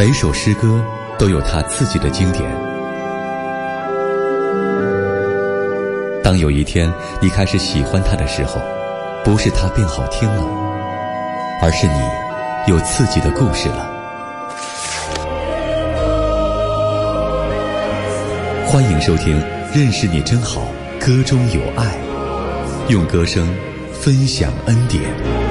每首诗歌都有它自己的经典。当有一天你开始喜欢它的时候，不是它变好听了，而是你有自己的故事了。欢迎收听《认识你真好》，歌中有爱，用歌声分享恩典。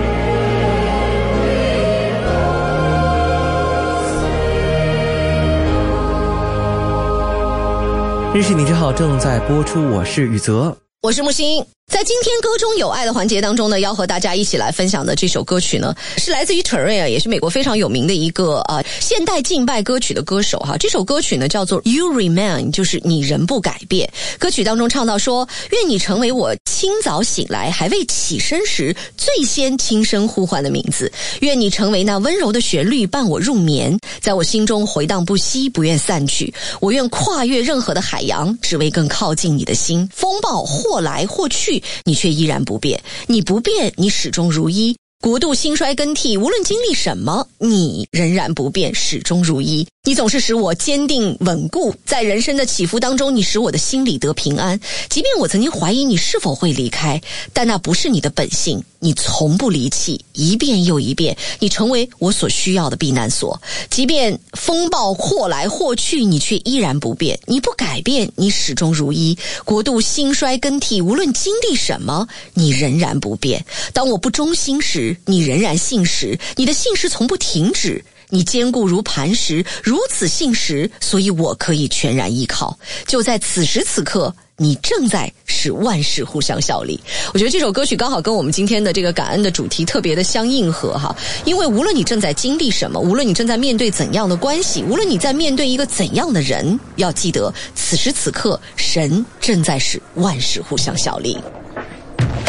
认识你真好正在播出，我是宇泽， 我是木星。在今天歌中有爱的环节当中呢，要和大家一起来分享的这首歌曲呢，是来自于 Terry， 也是美国非常有名的一个现代敬拜歌曲的歌手哈。这首歌曲呢叫做 You Remain， 就是你仍不改变。歌曲当中唱到说，愿你成为我清早醒来还未起身时最先轻声呼唤的名字，愿你成为那温柔的旋律伴我入眠，在我心中回荡不息，不愿散去。我愿跨越任何的海洋，只为更靠近你的心。风暴或来或去，你却依然不变，你不变，你始终如一。国度兴衰更替，无论经历什么，你仍然不变，始终如一。你总是使我坚定稳固，在人生的起伏当中，你使我的心里得平安。即便我曾经怀疑你是否会离开，但那不是你的本性，你从不离弃，一遍又一遍，你成为我所需要的避难所。即便风暴或来或去，你却依然不变，你不改变，你始终如一。国度兴衰更替，无论经历什么，你仍然不变。当我不忠心时，你仍然信实，你的信实从不停止。你坚固如磐石，如此信实，所以我可以全然依靠。就在此时此刻，你正在使万事互相效力。我觉得这首歌曲刚好跟我们今天的这个感恩的主题特别的相应和哈，因为无论你正在经历什么，无论你正在面对怎样的关系，无论你在面对一个怎样的人，要记得此时此刻，神正在使万事互相效力。